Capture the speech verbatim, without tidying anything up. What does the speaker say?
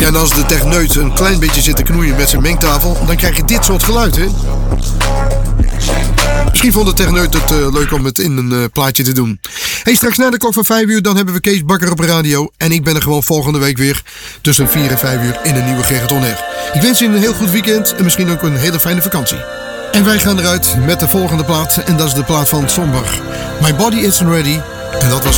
en als de techneut een klein beetje zit te knoeien met zijn mengtafel, dan krijg je dit soort geluid, hè? Misschien vond de techneut het uh, leuk om het in een uh, plaatje te doen. Hey, straks na de klok van vijf uur, dan hebben we Kees Bakker op radio. En ik ben er gewoon volgende week weer tussen vier en vijf uur in een nieuwe Gerrit On Air. Ik wens je een heel goed weekend en misschien ook een hele fijne vakantie. En wij gaan eruit met de volgende plaat. En dat is de plaat van Somber. My Body Isn't Ready. En dat was